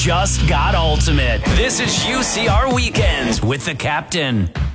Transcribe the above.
just got ultimate. This is UCR Weekends with the captain.